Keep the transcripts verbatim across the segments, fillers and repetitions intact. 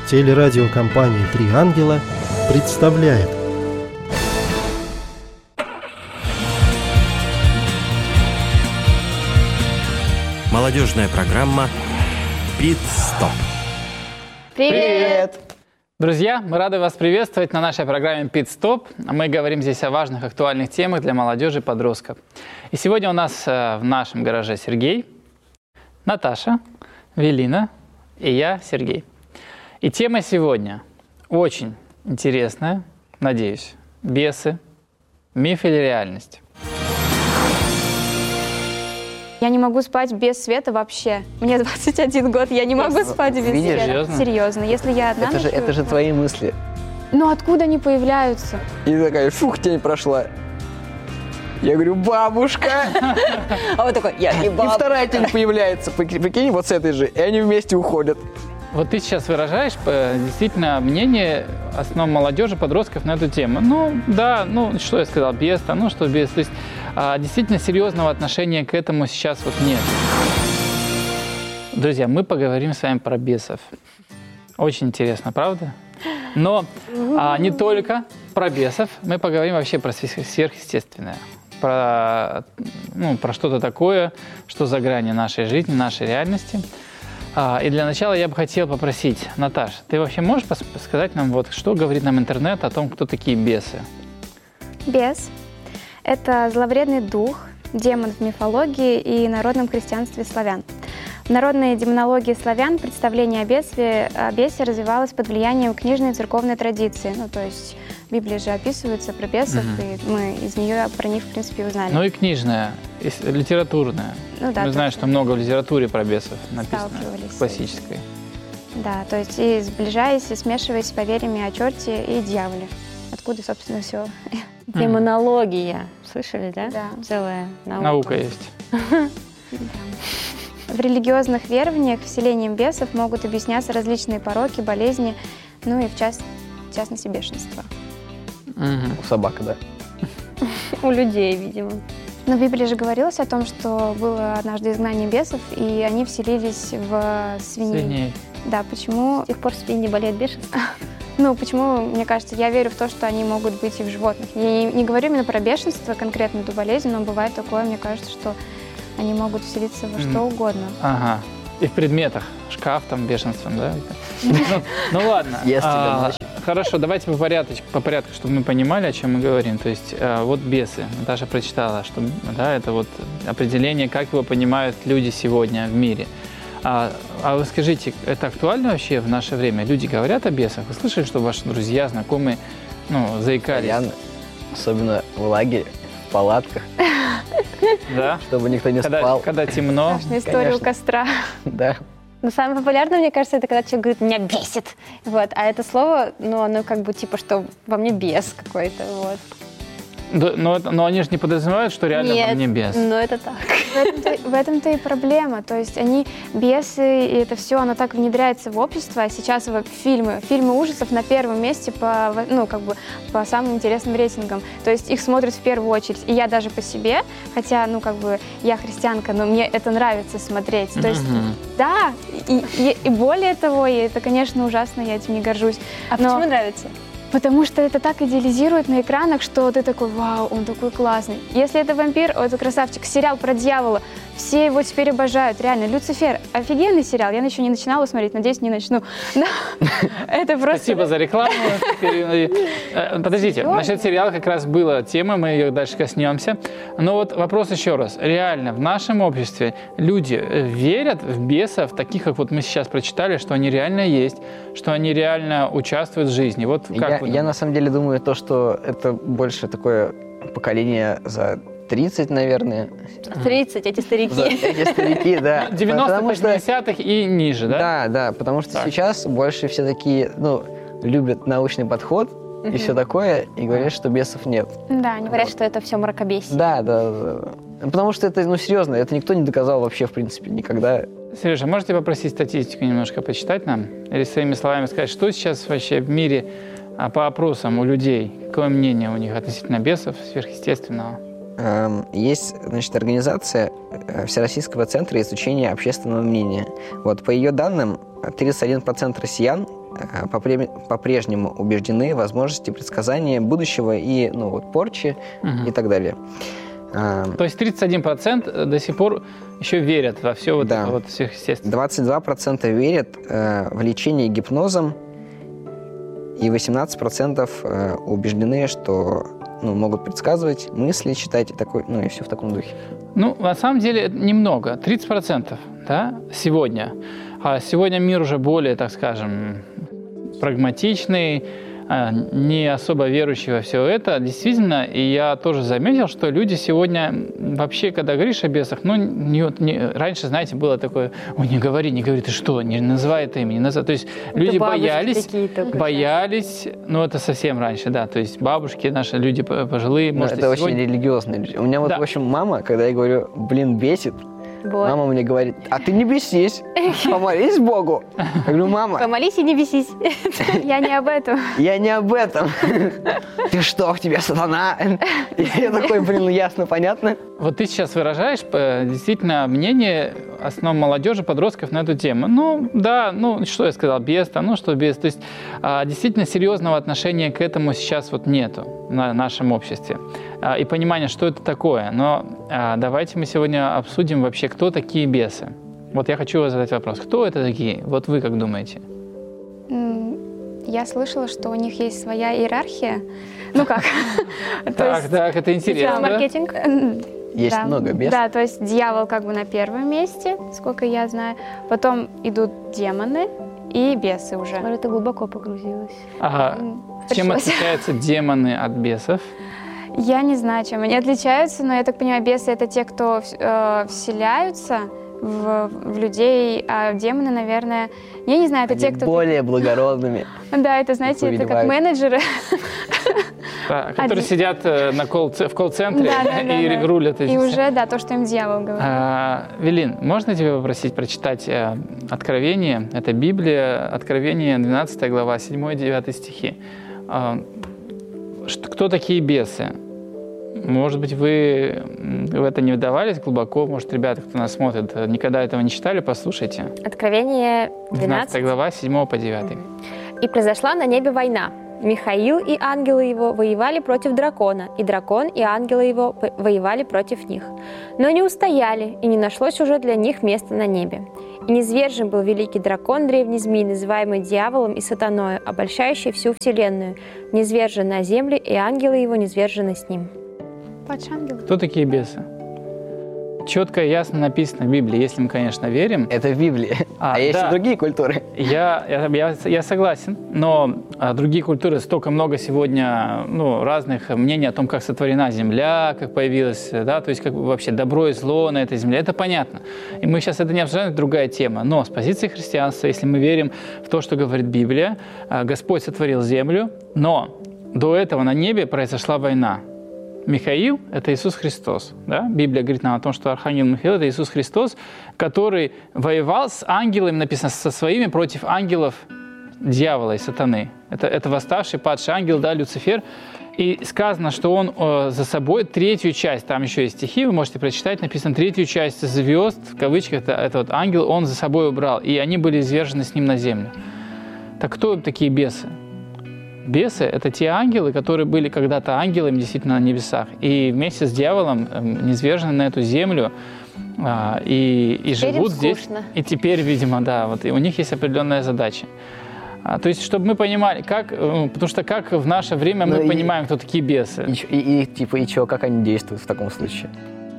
Телерадиокомпания «Три ангела» представляет. Молодежная программа «Пит-стоп». Привет! Друзья, мы рады вас приветствовать на нашей программе «Пит-стоп». Мы говорим здесь о важных актуальных темах для молодежи и подростков. И сегодня у нас в нашем гараже Сергей, Наташа, Велина и я, Сергей. И тема сегодня очень интересная, надеюсь. Бесы, миф или реальность? Я не могу спать без света вообще. Мне двадцать один год, я не могу спать без Видишь? света. Серьезно? Серьезно. Если я одна Это же, ночую, это же ну. твои мысли. Ну откуда они появляются? И такая, фух, тень прошла. Я говорю, бабушка. А вот такой, я не И баб. вторая тень появляется. Прикинь, прикинь, вот с этой же. И они вместе уходят. Вот ты сейчас выражаешь э, действительно мнение основной молодежи, подростков на эту тему. Ну, да, ну, что я сказал, бес, да, ну, что бес. То есть а, действительно серьезного отношения к этому сейчас вот нет. Друзья, мы поговорим с вами про бесов. Очень интересно, правда? Но а, не только про бесов, мы поговорим вообще про сверхъестественное. Про, ну, про что-то такое, что за грани нашей жизни, нашей реальности. А, и для начала я бы хотел попросить, Наташ, ты вообще можешь пос- сказать нам, вот, что говорит нам интернет о том, кто такие бесы? Бес – это зловредный дух, демон в мифологии и народном христианстве славян. В народной демонологии славян представление о бесе, о бесе развивалось под влиянием книжной и церковной традиции. Ну, то есть в Библии же описывается про бесов, Мгм. и мы из нее про них, в принципе, узнали. Ну и книжная, и с- литературная. Ну да, Мы знаем, точно. что много в литературе про бесов написано, Сталкивались с классической. Да, то есть и сближаясь, и смешиваясь с поверьями о черте и дьяволе. Откуда, собственно, все. Демонология. Слышали, да? Да. Целая наука. Наука есть. В религиозных верованиях вселением бесов могут объясняться различные пороки, болезни, ну и в, част- в частности бешенство. Мгм. У собак, да. У людей, видимо. Но в Библии же говорилось о том, что было однажды изгнание бесов, и они вселились в свиней. Свиней. Да, почему? С тех пор свиньи болеют бешенством. Ну, почему, мне кажется, я верю в то, что они могут быть и в животных. Я не, не говорю именно про бешенство, конкретно эту болезнь, но бывает такое, мне кажется, что они могут вселиться во что Мгм. угодно. Ага. И в предметах. Шкаф там, бешенством, да? Ну, ну ладно. Съест тебя А, ночью. Хорошо, давайте по порядку, по порядку, чтобы мы понимали, о чем мы говорим. То есть э, вот бесы. Наташа прочитала, что да, это вот определение, как его понимают люди сегодня в мире. А, а вы скажите, это актуально вообще в наше время? Люди говорят о бесах? Вы слышали, что ваши друзья, знакомые, ну, заикались? Постоянно. Особенно в лагере, в палатках, Да? чтобы никто не Когда, спал. когда темно. Страшная история у конечно. костра. Да. Но самое популярное, мне кажется, это когда человек говорит, меня бесит. Вот. А это слово, ну, оно как бы типа, что во мне бес какой-то. Вот. Да, но, это- но они же не подразумевают, что реально Нет, во мне бес. но это так. В этом-то, в этом-то и проблема. То есть они бесы, и это все, оно так внедряется в общество. А сейчас вот фильмы, фильмы ужасов на первом месте по, ну, как бы, по самым интересным рейтингам. То есть их смотрят в первую очередь. И я даже по себе, хотя, ну, как бы, я христианка, но мне это нравится смотреть. То есть, Мгм. да, и, и- и более того, и это, конечно, ужасно, я этим не горжусь. А Но- почему нравится? Потому что это так идеализирует на экранах, что ты такой, вау, он такой классный. Если это вампир, о, это красавчик. Сериал про дьявола, все его теперь обожают. Реально, Люцифер, офигенный сериал. Я еще не начинала смотреть, надеюсь, не начну. Да. Это просто... Спасибо за рекламу. Теперь, э, Подождите, Серьезно? насчет сериала как раз была тема, мы ее дальше коснемся. Но вот вопрос еще раз. Реально, в нашем обществе люди э, верят в бесов, таких, как вот мы сейчас прочитали, что они реально есть, что они реально участвуют в жизни. Вот как Я, вы я думаете? на самом деле думаю, то, что это больше такое поколение за тридцать, наверное. тридцать, эти За старики. эти старики, да. девяностых, Потому что- восьмидесятых и ниже, да? Да, да, потому что Так. сейчас больше все такие, ну, любят научный подход и все такое, и говорят, что бесов нет. Да, они Говорят, что это все мракобесие. Да, да, да. Потому что это, ну, серьезно, это никто не доказал вообще, в принципе, никогда. Сережа, можете попросить статистику немножко почитать нам? Или своими словами сказать, что сейчас вообще в мире а, по опросам у людей, какое мнение у них относительно бесов, сверхъестественного? Эм, Есть, значит, организация э, Всероссийского центра изучения общественного мнения. Вот, по ее данным, тридцать один процент россиян э, попре- по-прежнему убеждены в возможности предсказания будущего и, ну, вот, порчи Мгм. и так далее. А, То есть тридцать один процент до сих пор еще верят во все вот Да. это вот сверхъестественное. двадцать два процента верят э, в лечение гипнозом, и восемнадцать процентов э, убеждены, что, ну, могут предсказывать, мысли читать и такой, ну, и все в таком духе. Ну, на самом деле, это немного. тридцать процентов, да, сегодня. А сегодня мир уже более, так скажем, прагматичный, а, не особо верующий во все это. Действительно, и я тоже заметил, что люди сегодня вообще, когда говоришь о бесах, ну, не, не- раньше, знаете, было такое: ой, не говори, не говори, ты что, не называй это имя, не называй. То есть люди бабушки боялись, такие только боялись, ну, это совсем раньше, да, то есть бабушки, наши люди по- пожилые, Ну, может, и это сегодня- очень религиозные люди. У меня вот, Да. в общем, мама, когда я говорю, блин, бесит, Вот. мама мне говорит, а ты не бесись, помолись Богу. Я говорю, мама, Помолись и не бесись. Я не об этом. я не об этом. Ты что, в тебе сатана? И я такой, блин, ну ясно, понятно. Вот ты сейчас выражаешь э, действительно мнение основном молодежи, подростков на эту тему. Ну, да, ну, что я сказал, бес, там, ну, что бес. То есть а, действительно серьезного отношения к этому сейчас вот нету на нашем обществе. А, и понимания, что это такое. Но а, давайте мы сегодня обсудим вообще, кто такие бесы. Вот я хочу вас задать вопрос. Кто это такие? Вот вы как думаете? М, Я слышала, что у них есть своя иерархия. Ну как? То Так, есть, так, это интересно. да? Маркетинг. м, Есть да. много бесов. Да, то есть дьявол как бы на первом месте, сколько я знаю. Потом идут демоны и бесы уже. Может, ты глубоко погрузилась. Ага. М, Чем пришлось. отличаются демоны от бесов? Я не знаю, чем они отличаются, но я так понимаю, бесы — это те, кто э, вселяются в, в людей, а демоны, наверное, я не знаю, это Они те, кто... более благородными. Да, это, знаете, это как повелевают. менеджеры. Да, которые Один. сидят э, на колл- в колл-центре Да, да, да, и да. рулят эти И все. уже, да, то, что им дьявол говорит. А, Велин, можно тебя попросить прочитать э, Откровение? Это Библия, Откровение, двенадцатая глава, седьмой-девятый стихи. А, что- кто такие бесы? Может быть, вы м, в это не вдавались глубоко? Может, ребята, кто нас смотрит, э, никогда этого не читали? Послушайте. Откровение двенадцатая двенадцать. глава, седьмого по девятый. «И произошла на небе война. Михаил и ангелы его воевали против дракона, и дракон и ангелы его п- воевали против них. Но не устояли, и не нашлось уже для них места на небе. И низвержен был великий дракон, древний змей, называемый дьяволом и сатаною, обольщающий всю вселенную, низвержен на землю, и ангелы его низвержены с ним». Падший ангел. Кто такие бесы? Четко и ясно написано в Библии, если мы, конечно, верим. Это в Библии. А, А, есть да. и другие культуры. Я, я, я, я согласен, но а, другие культуры столько много сегодня ну, разных мнений о том, как сотворена Земля, как появилась, да, то есть как вообще добро и зло на этой Земле, это понятно. И мы сейчас это не обсуждаем, это другая тема. Но с позиции христианства, если мы верим в то, что говорит Библия, а, Господь сотворил Землю, но до этого на небе произошла война. Михаил – это Иисус Христос. Да? Библия говорит нам о том, что архангел Михаил – это Иисус Христос, который воевал с ангелами, написано, со своими против ангелов дьявола и сатаны. Это, это восставший, падший ангел, да, Люцифер. И сказано, что он э, за собой третью часть, там еще есть стихи, вы можете прочитать, написано, третью часть звезд, в кавычках, это, это вот ангел, он за собой убрал, и они были извержены с ним на землю. Так кто такие бесы? Бесы – это те ангелы, которые были когда-то ангелами действительно на небесах, и вместе с дьяволом э, низвержены на эту землю, а, и, и Теперь им живут здесь. скучно. И теперь, видимо, да, вот, и у них есть определенная задача. А, то есть, чтобы мы понимали, как, э, потому что как в наше время мы Ну и- понимаем, кто такие бесы. И, чё- и- и, типа, и чё, как они действуют в таком случае?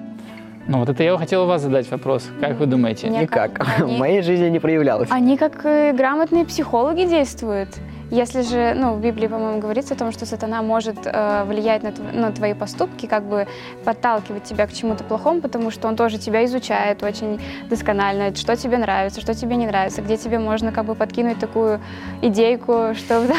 Ну вот это я хотел у вас задать вопрос. Как вы думаете? Мне Никак. кажется, В они- моей жизни не проявлялось. Они как э, грамотные психологи действуют. Если же, ну, в Библии, по-моему, говорится о том, что сатана может э, влиять на, тв- на твои поступки, как бы подталкивать тебя к чему-то плохому, потому что он тоже тебя изучает очень досконально, что тебе нравится, что тебе не нравится, где тебе можно как бы подкинуть такую идейку, чтобы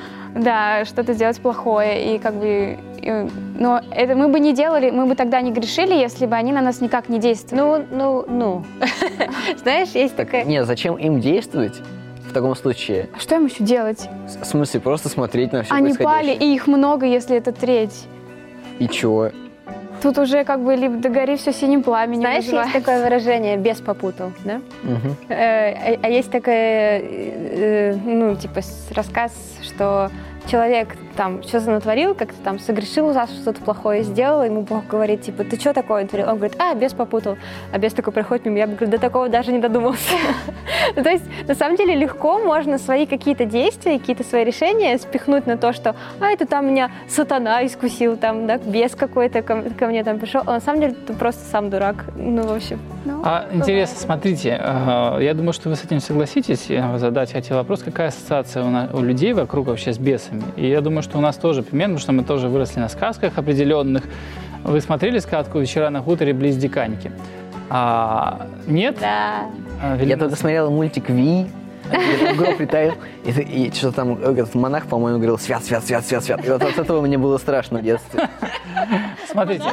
да, что-то сделать плохое, и как бы, и- но это мы бы не делали, мы бы тогда не грешили, если бы они на нас никак не действовали. Ну, ну, ну. Знаешь, есть Так, такая... нет, зачем им действовать в таком случае? А что им еще делать? В смысле, просто смотреть на все Они пали, происходящее. и их много, если это треть. И чё? Тут уже как бы либо догори все синим пламенем. Знаешь, есть такое выражение «бес попутал», да? Мгм. Э, А есть такой, э, ну, типа, с- рассказ, что человек там что-то натворил, как-то там согрешил ужасно, что-то плохое сделал, ему Бог говорит, типа, ты что такое натворил? Он говорит, а, бес попутал. А бес такой проходит мимо, я бы, говорю, до такого даже не додумался. Ну, то есть, на самом деле, легко можно свои какие-то действия, какие-то свои решения спихнуть на то, что, а, это там меня сатана искусил, там, да, бес какой-то ко ко мне там пришел. А на самом деле, ты просто сам дурак. Ну, в общем. Ну, А интересно, смотрите, э, я думаю, что вы с этим согласитесь. Я задать хотел вопрос, какая ассоциация у, на- у людей вокруг вообще с бесами? И я думаю, что у нас тоже примерно, потому что мы тоже выросли на сказках определенных. Вы смотрели сказку «Вечера на хуторе близ Диканьки»? А, нет? Да. А, Я Великан- тогда смотрел мультик «Ви», где гроб летает, и, и что-то там этот монах, по-моему, говорил «свят, свят, свят, свят, свят». И вот от этого мне было страшно в детстве. Смотрите.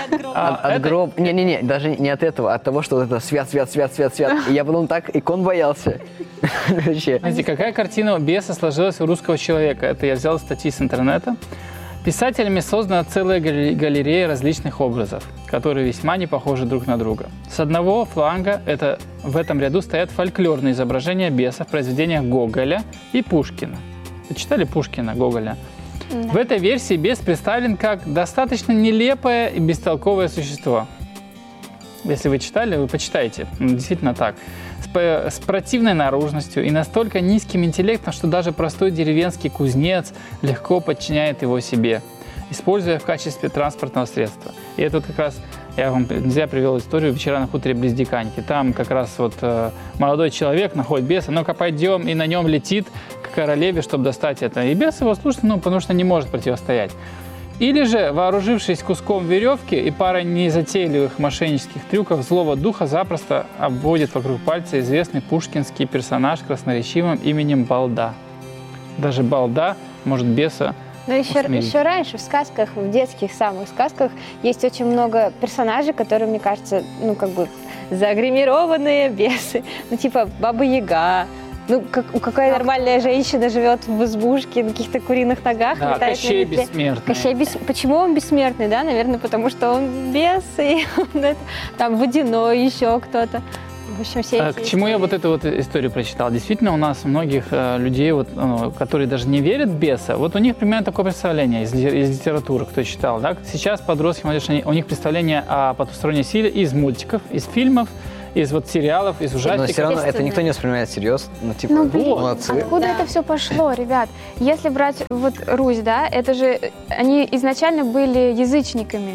А, От, от это- гроб... Не-не-не, даже не от этого, а от того, что вот это «свят, свят, свят, свят, свят». И я потом так икон боялся. Вообще. Смотрите, какая картина беса сложилась у русского человека? Это я взял статьи с интернета. Писателями создана целая гале- галерея различных образов, которые весьма не похожи друг на друга. С одного фланга это, в этом ряду стоят фольклорные изображения беса в произведениях Гоголя и Пушкина. Вы читали Пушкина, Гоголя? В этой версии бес представлен как достаточно нелепое и бестолковое существо. Если вы читали, вы почитайте. Ну, действительно так. С, по- с противной наружностью и настолько низким интеллектом, что даже простой деревенский кузнец легко подчиняет его себе, используя в качестве транспортного средства. И это вот как раз, я вам не зря привел историю «Вечера на хуторе близ Диканьки». Там как раз вот э, молодой человек находит беса, ну-ка пойдем, и на нем летит к королеве, чтобы достать это. И бес его слушает, ну, потому что не может противостоять. Или же, вооружившись куском веревки и парой незатейливых мошеннических трюков, злого духа запросто обводит вокруг пальца известный пушкинский персонаж красноречивым именем Балда. Даже Балда может беса Но еще, усмирить. еще раньше в сказках, в детских самых сказках, есть очень много персонажей, которые, мне кажется, ну, как бы загримированные бесы. Ну, типа Баба-Яга. Ну, как, какая нормальная женщина живет в избушке на каких-то куриных ногах, Да, летает Кощей на метле. бессмертный. Кощей бес... Почему он бессмертный, да? Наверное, потому что он бес, и он это- там водяной еще кто-то. В общем, все А, эти К чему я истории. вот эту вот историю прочитал? Действительно, у нас многих э, людей, вот, ну, которые даже не верят в беса, вот у них примерно такое представление из, ли- из литературы, кто читал. Да? Сейчас подростки, молодежь, они- у них представление о потусторонней силе из мультиков, из фильмов, из вот сериалов, из Но ужастиков. все равно это Естественно. никто не воспринимает всерьез. Ну, типа, Ну, блин, молодцы. откуда Да. это все пошло, ребят? Если брать вот Русь, да, это же они изначально были язычниками.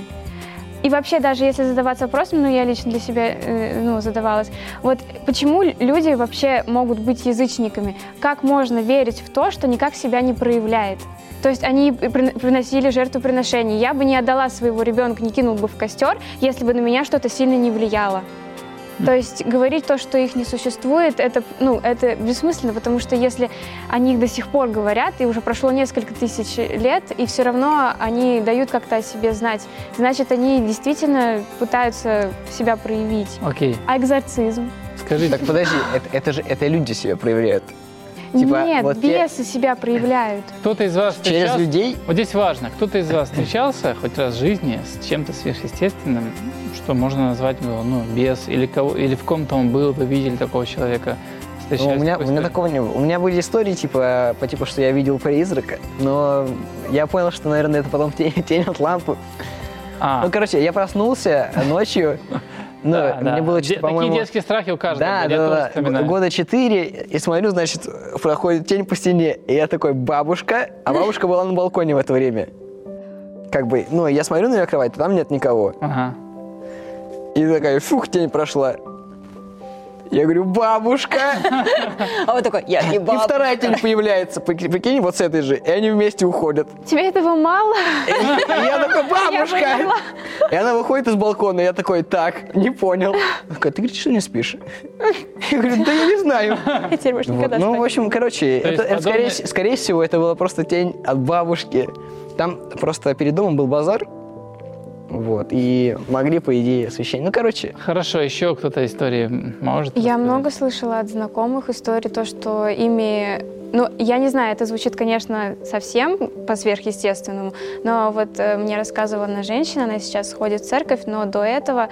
И вообще, даже если задаваться вопросом, ну, я лично для себя э, ну, задавалась, вот почему люди вообще могут быть язычниками? Как можно верить в то, что никак себя не проявляет? То есть они при- приносили жертвоприношения. Я бы не отдала своего ребенка, не кинул бы в костер, если бы на меня что-то сильно не влияло. То есть говорить то, что их не существует, это, ну, это бессмысленно, потому что если они их до сих пор говорят, и уже прошло несколько тысяч лет, и все равно они дают как-то о себе знать, значит, они действительно пытаются себя проявить. Окей, А экзорцизм? скажите, Так подожди, это, это же это люди себя проявляют. Типа, Нет, вот те- бесы себя проявляют. кто-то из вас Через встречался? людей. Вот здесь важно, кто-то из вас встречался хоть раз в жизни с чем-то сверхъестественным, что можно назвать, ну, бес, или, кого, или в ком-то он был, вы видели такого человека? Ну, Встречались у меня, с такой у меня историей? такого не было. У меня были истории, типа, по типу, что я видел призрака, но я понял, что, наверное, это потом тень, тень от лампы. А, Ну, короче, я проснулся ночью, ну, да, да. мне было, Де- по-моему... Такие детские страхи у каждого. Да, я да, тоже да, да. вспоминаю. Года четыре, и смотрю, значит, проходит тень по стене, и я такой, бабушка, а бабушка была на балконе в это время. Как бы, ну, я смотрю на ее кровать, а там нет никого. Ага. И такая, фух, тень прошла. Я говорю, бабушка! А он такой, я не И бабушка. вторая тень появляется, прик- прикинь, вот с этой же, и они вместе уходят. Тебе этого мало? И и я такой, бабушка! поняла. И она выходит из балкона, и я такой, так, не понял. Она такая, ты говоришь, что не спишь? Я говорю, да я не знаю. Теперь больше Вот. никогда Ну, спать в общем, короче, То это, есть это скорее, подобное- скорее всего, это была просто тень от бабушки. Там просто перед домом был базар, вот, и могли, по идее, освещение. Ну, короче, Хорошо, еще кто-то истории может Я рассказать? много слышала от знакомых историй, то, что ими, Ну, я не знаю, это звучит, конечно, совсем по-сверхъестественному, но вот э, мне рассказывала одна женщина, она сейчас ходит в церковь, но до этого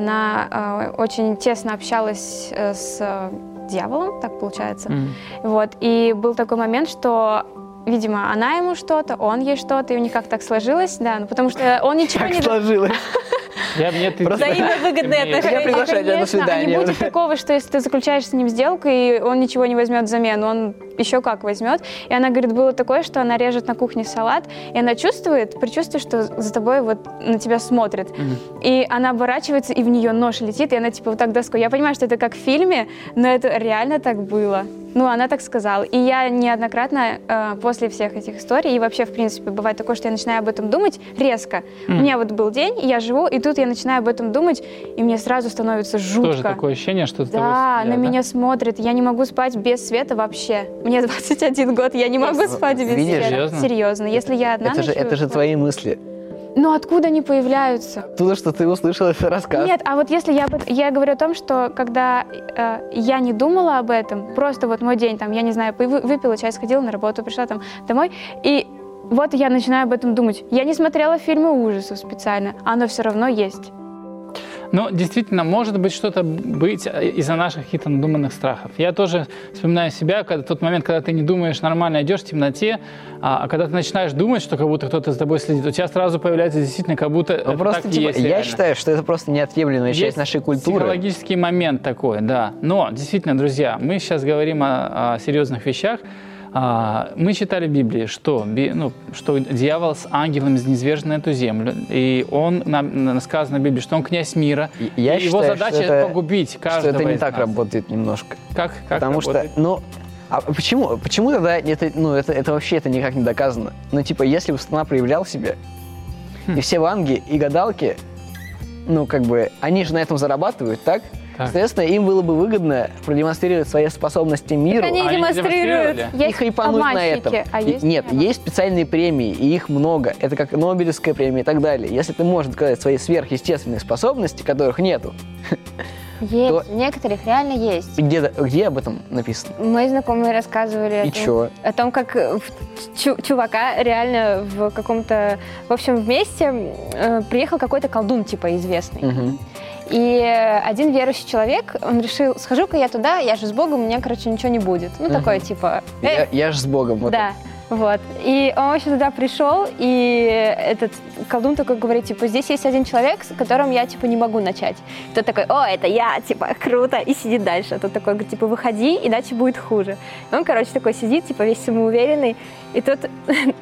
она э, очень тесно общалась э, с э, дьяволом, так получается. Mm. Вот, и был такой момент, что, видимо, она ему что-то, он ей что-то, и у них как-то так сложилось, да, ну, потому что он ничего не... сложилось. Я мне ты... Взаимовыгодные отношения. Я приглашаю тебя на свидание. Не будет такого, что если ты заключаешь с ним сделку, и он ничего не возьмет взамен, он еще как возьмет. И она говорит, было такое, что она режет на кухне салат, и она чувствует, предчувствует, что за тобой вот на тебя смотрят. Mm-hmm. И она оборачивается, и в нее нож летит, и она типа вот так доской. Я понимаю, что это как в фильме, но это реально так было. Ну, она так сказала. И я неоднократно э, после всех этих историй, и вообще, в принципе, бывает такое, что я начинаю об этом думать резко. Mm. У меня вот был день, я живу, и тут я начинаю об этом думать, и мне сразу становится жутко. Тоже такое ощущение, что... Да, на да? меня смотрят. Я не могу спать без света вообще. Мне двадцать один год, я не могу yes. спать без Видишь? света. Серьезно? Серьезно. Если я одна это же, ночую, это же вот. твои мысли. Ну, откуда они появляются? Оттуда, что ты услышала этот рассказ. Нет, а вот если я, я говорю о том, что когда э, я не думала об этом, просто вот мой день, там, я не знаю, выпила чай, сходила на работу, пришла там домой, и вот я начинаю об этом думать. Я не смотрела фильмы ужасов специально, а оно все равно есть. Ну, действительно, может быть что-то быть из-за наших каких-то надуманных страхов. Я тоже вспоминаю себя, когда тот момент, когда ты не думаешь нормально, идешь в темноте, а, а когда ты начинаешь думать, что как будто кто-то за тобой следит, у тебя сразу появляется действительно как будто ну, это просто, так типа, и есть. Я реально. считаю, что это просто неотъемлемая есть часть нашей культуры. Психологический момент такой, да. Но, действительно, друзья, мы сейчас говорим о, о серьезных вещах. Мы читали в Библии, что, ну, что дьявол с ангелами низвержен на эту землю. И он, нам сказано в Библии, что он князь мира. Я и считаю, его задача это, погубить каждого что это не из так нас. работает немножко. Как, как Потому работает? что, ну, а почему, почему тогда это, ну, это, это вообще это никак не доказано? Ну, типа, если бы сатана проявлял себя, хм. и все ванги и гадалки, ну, как бы, они же на этом зарабатывают, так? Так. Соответственно, им было бы выгодно продемонстрировать свои способности миру. Так они, они демонстрируют. И хайпануть на этом. А есть Нет, нет, есть специальные премии, и их много. Это как Нобелевская премия и так далее. Если ты можешь доказать свои сверхъестественные способности, которых нету, есть, то... некоторых реально есть. Где, где об этом написано? Мои знакомые рассказывали и о, том, чё? о том, как чу- чувака реально в каком-то... В общем, вместе э, приехал какой-то колдун, типа, известный. Угу. И один верующий человек, он решил, схожу-ка я туда, я же с Богом, у меня, короче, ничего не будет. Ну, угу. такое, типа... Э, я, я же с Богом. Вот да. Вот. И он вообще туда пришел, и этот колдун такой говорит, типа, здесь есть один человек, с которым я, типа, не могу начать. Тот такой, о, это я, типа, круто, и сидит дальше. А тот такой, говорит, типа, выходи, иначе будет хуже. И он, короче, такой сидит, типа, весь самоуверенный, и тот